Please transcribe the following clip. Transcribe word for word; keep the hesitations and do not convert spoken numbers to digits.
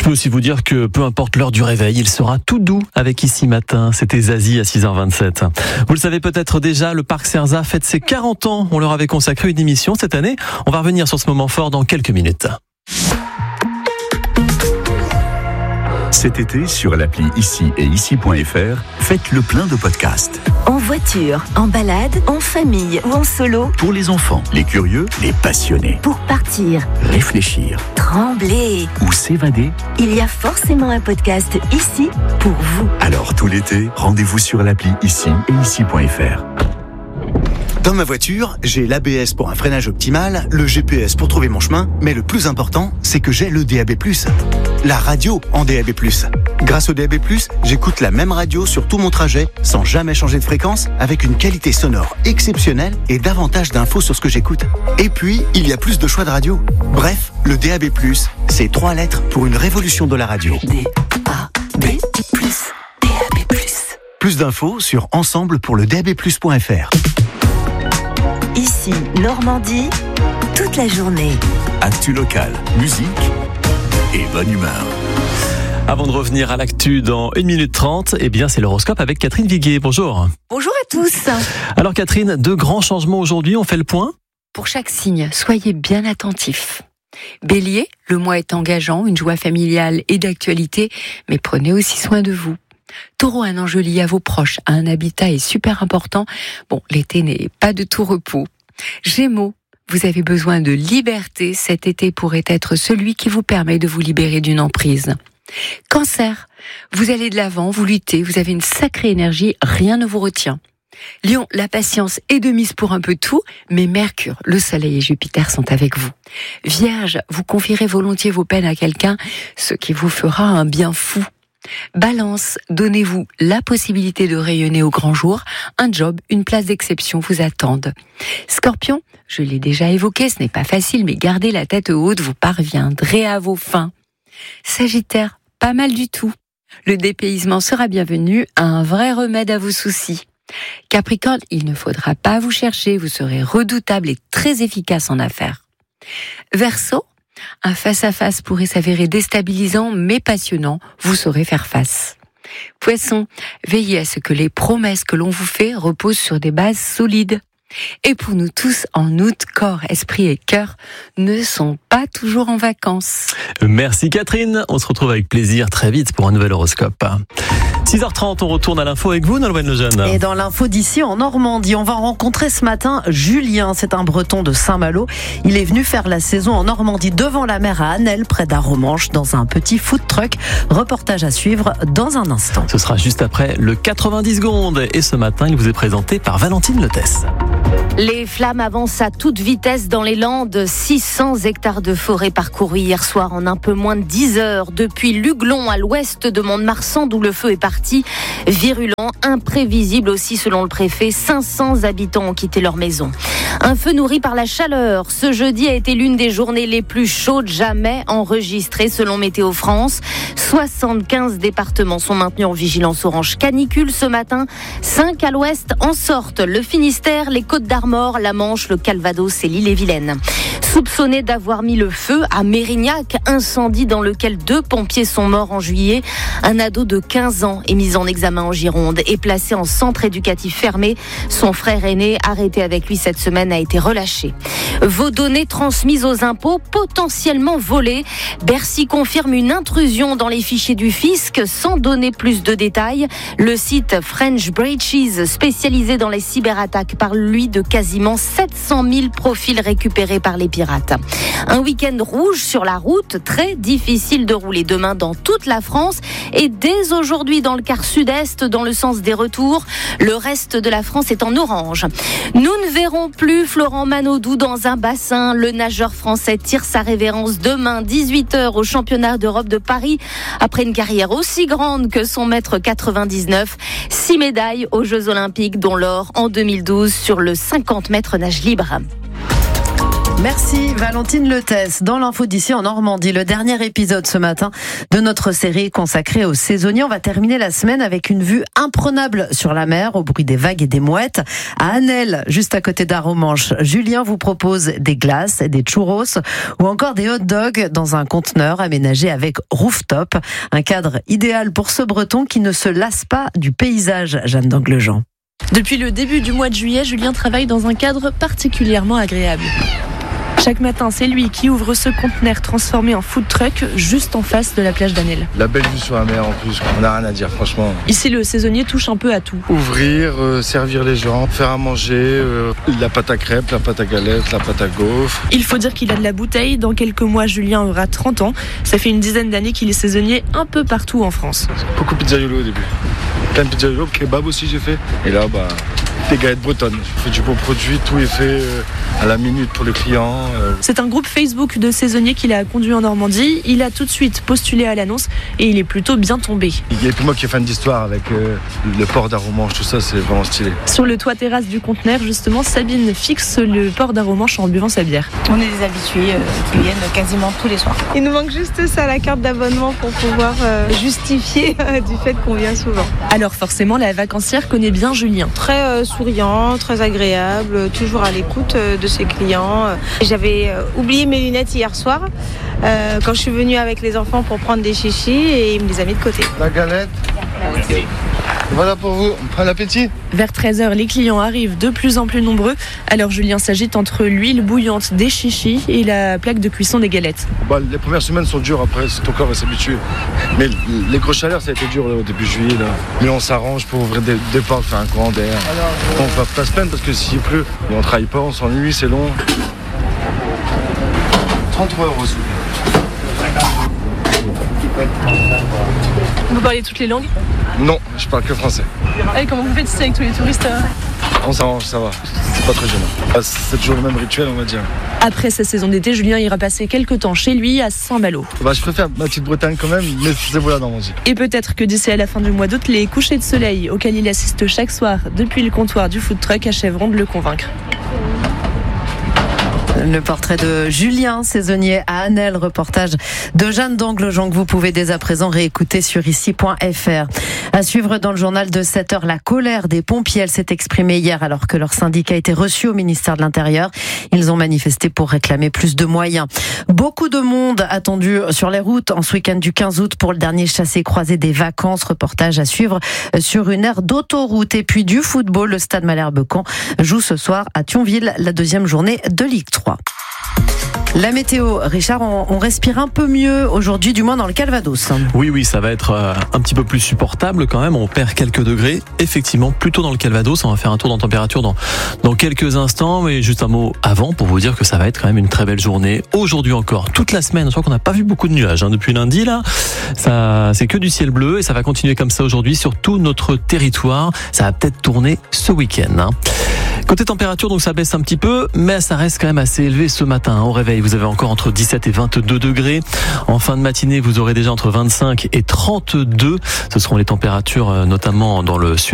peux aussi vous dire que peu importe l'heure du réveil, il sera tout doux avec Ici Matin. C'était Zazie à six heures vingt-sept. Vous le savez peut-être déjà, le Parc Cerza fête ses quarante ans. On leur avait consacré une émission cette année. On va revenir sur ce moment fort dans quelques minutes. Cet été, sur l'appli Ici et Ici point F R, faites le plein de podcasts. En voiture, en balade, en famille ou en solo. Pour les enfants, les curieux, les passionnés. Pour partir, réfléchir, trembler ou s'évader. Il y a forcément un podcast ici pour vous. Alors tout l'été, rendez-vous sur l'appli Ici et Ici point F R. Dans ma voiture, j'ai l'A B S pour un freinage optimal, le G P S pour trouver mon chemin, mais le plus important, c'est que j'ai le D A B plus. La radio en D A B plus. Grâce au D A B plus, j'écoute la même radio sur tout mon trajet, sans jamais changer de fréquence, avec une qualité sonore exceptionnelle et davantage d'infos sur ce que j'écoute. Et puis, il y a plus de choix de radio. Bref, le D A B plus, c'est trois lettres pour une révolution de la radio. D A B plus, D A B plus. Plus d'infos sur ensemble pour le D A B plus point F R. Ici, Normandie, toute la journée. Actu locale, musique et bonne humeur. Avant de revenir à l'actu dans une minute trente, eh bien c'est l'horoscope avec Catherine Viguier. Bonjour. Bonjour à tous. Alors Catherine, deux grands changements aujourd'hui, on fait le point ? Pour chaque signe, soyez bien attentifs. Bélier, le mois est engageant, une joie familiale et d'actualité, mais prenez aussi soin de vous. Taureau, un enjeu lié à vos proches, à un habitat est super important. Bon, l'été n'est pas de tout repos. Gémeaux, vous avez besoin de liberté. Cet été pourrait être celui qui vous permet de vous libérer d'une emprise. Cancer, vous allez de l'avant, vous luttez, vous avez une sacrée énergie, rien ne vous retient. Lion, la patience est de mise pour un peu tout, mais Mercure, le Soleil et Jupiter sont avec vous. Vierge, vous confierez volontiers vos peines à quelqu'un, ce qui vous fera un bien fou. Balance, donnez-vous la possibilité de rayonner au grand jour. Un job, une place d'exception vous attendent. Scorpion, je l'ai déjà évoqué, ce n'est pas facile, mais gardez la tête haute, vous parviendrez à vos fins. Sagittaire, pas mal du tout. Le dépaysement sera bienvenu, un vrai remède à vos soucis. Capricorne, il ne faudra pas vous chercher, vous serez redoutable et très efficace en affaires. Verseau, un face-à-face pourrait s'avérer déstabilisant mais passionnant, vous saurez faire face. Poisson, veillez à ce que les promesses que l'on vous fait reposent sur des bases solides. Et pour nous tous, en août, corps, esprit et cœur ne sont pas toujours en vacances. Merci Catherine, on se retrouve avec plaisir très vite pour un nouvel horoscope. six heures trente, on retourne à l'info avec vous, Nolwenn Lejeune. Et dans l'info d'ici, en Normandie, on va rencontrer ce matin Julien. C'est un breton de Saint-Malo. Il est venu faire la saison en Normandie devant la mer à Annelles, près d'Arromanches, dans un petit food truck. Reportage à suivre dans un instant. Ce sera juste après le quatre-vingt-dix secondes. Et ce matin, il vous est présenté par Valentine Lotès. Les flammes avancent à toute vitesse dans les Landes. six cents hectares de forêt parcourus hier soir en un peu moins de dix heures. Depuis Luglon à l'ouest de Mont-de-Marsan, d'où le feu est parti. Virulent, imprévisible aussi selon le préfet. cinq cents habitants ont quitté leur maison. Un feu nourri par la chaleur. Ce jeudi a été l'une des journées les plus chaudes jamais enregistrées selon Météo France. soixante-quinze départements sont maintenus en vigilance orange canicule ce matin. cinq à l'ouest en sortent. Le Finistère, les Côtes-d'Armor, la Manche, le Calvados et l'Ille-et-Vilaine. Soupçonné d'avoir mis le feu à Mérignac, incendie dans lequel deux pompiers sont morts en juillet. Un ado de quinze ans est mis en examen en Gironde et placé en centre éducatif fermé. Son frère aîné, arrêté avec lui cette semaine, a été relâché. Vos données transmises aux impôts potentiellement volées. Bercy confirme une intrusion dans les fichiers du fisc sans donner plus de détails. Le site French Breaches, spécialisé dans les cyberattaques, parle lui de quasiment sept cent mille profils récupérés par les pirates. Un week-end rouge sur la route, très difficile de rouler demain dans toute la France et dès aujourd'hui dans le quart sud-est, dans le sens des retours. Le reste de la France est en orange. Nous ne verrons plus Florent Manodou dans un bassin. Le nageur français tire sa révérence demain, dix-huit heures, au championnat d'Europe de Paris. Après une carrière aussi grande que son mètre quatre-vingt-dix-neuf, six médailles aux Jeux Olympiques, dont l'or en deux mille douze sur le cinquante mètres nage libre. Merci Valentine Letès. Dans l'info d'ici en Normandie, le dernier épisode ce matin de notre série consacrée aux saisonniers. On va terminer la semaine avec une vue imprenable sur la mer, au bruit des vagues et des mouettes. À Anel, juste à côté d'Arromanches, Julien vous propose des glaces, des churros ou encore des hot dogs dans un conteneur aménagé avec rooftop. Un cadre idéal pour ce Breton qui ne se lasse pas du paysage, Jeanne d'Anglejean. Depuis le début du mois de juillet, Julien travaille dans un cadre particulièrement agréable. Chaque matin, c'est lui qui ouvre ce conteneur transformé en food truck juste en face de la plage d'Anel. La belle vue sur la mer en plus, on n'a rien à dire franchement. Ici, le saisonnier touche un peu à tout. Ouvrir, euh, servir les gens, faire à manger, euh, la pâte à crêpes, la pâte à galette, la pâte à gaufres. Il faut dire qu'il a de la bouteille. Dans quelques mois, Julien aura trente ans. Ça fait une dizaine d'années qu'il est saisonnier un peu partout en France. Beaucoup de pizzaiolo au début. Plein de pizzaiolo, kebab aussi j'ai fait. Et là, bah, des galettes bretonnes. Je fais du bon produit, tout est fait euh, à la minute pour les clients. Euh. C'est un groupe Facebook de saisonniers qu'il a conduit en Normandie. Il a tout de suite postulé à l'annonce et il est plutôt bien tombé. Il y a plus moi qui est fan d'histoire avec euh, le port d'Arromanches, tout ça, c'est vraiment stylé. Sur le toit terrasse du conteneur, justement, Sabine fixe le port d'Arromanches en buvant sa bière. On est des habitués euh, qui viennent quasiment tous les soirs. Il nous manque juste ça, la carte d'abonnement, pour pouvoir euh, justifier euh, du fait qu'on vient souvent. Alors forcément, la vacancière connaît bien Julien. Très euh, souriant, très agréable, toujours à l'écoute euh, de ses clients. J'avais euh, oublié mes lunettes hier soir euh, quand je suis venue avec les enfants pour prendre des chichis et il me les a mis de côté. La galette. Voilà pour vous, bon appétit. Vers treize heures, les clients arrivent de plus en plus nombreux. Alors Julien s'agite entre l'huile bouillante des chichis et la plaque de cuisson des galettes. Bah, les premières semaines sont dures, après ton corps va s'habituer. Mais les grosses chaleurs, ça a été dur là, au début juillet. Là. Mais on s'arrange pour ouvrir des, des portes, faire un courant d'air. On ne va pas se plaindre parce que s'il pleut, on ne travaille pas, on s'ennuie, c'est long. trente-trois euros. Vous parlez toutes les langues ? Non, je parle que français. Et comment vous faites ici avec tous les touristes ? On s'arrange, ça va. C'est pas très gênant. C'est toujours le même rituel, on va dire. Après sa saison d'été, Julien ira passer quelques temps chez lui à Saint-Malo. Bah, je préfère ma petite Bretagne quand même, mais c'est voilà dans mon dit. Et peut-être que d'ici à la fin du mois d'août, les couchers de soleil auxquels il assiste chaque soir depuis le comptoir du food truck achèveront de le convaincre. Le portrait de Julien, saisonnier à Anel, reportage de Jeanne d'Anglejean que vous pouvez dès à présent réécouter sur ici point f r. À suivre dans le journal de sept heures, la colère des pompiers. Elle s'est exprimée hier alors que leur syndicat a été reçu au ministère de l'Intérieur. Ils ont manifesté pour réclamer plus de moyens. Beaucoup de monde attendu sur les routes en ce week-end du quinze août pour le dernier chassé-croisé des vacances. Reportage à suivre sur une aire d'autoroute. Et puis du football, le Stade Malherbe-Caen joue ce soir à Thionville la deuxième journée de Ligue trois. La météo, Richard, on, on respire un peu mieux aujourd'hui, du moins dans le Calvados. Oui, oui, ça va être euh, un petit peu plus supportable quand même. On perd quelques degrés, effectivement, plutôt dans le Calvados. On va faire un tour dans température dans, dans quelques instants. Mais juste un mot avant pour vous dire que ça va être quand même une très belle journée. Aujourd'hui encore, toute la semaine. Je crois qu'on n'a pas vu beaucoup de nuages hein, depuis lundi. Là, ça, c'est que du ciel bleu et ça va continuer comme ça aujourd'hui sur tout notre territoire. Ça va peut-être tourner ce week-end. Hein. Côté température, donc ça baisse un petit peu, mais ça reste quand même assez élevé ce matin. Au réveil, vous avez encore entre dix-sept et vingt-deux degrés. En fin de matinée, vous aurez déjà entre vingt-cinq et trente-deux. Ce seront les températures, notamment dans le sud.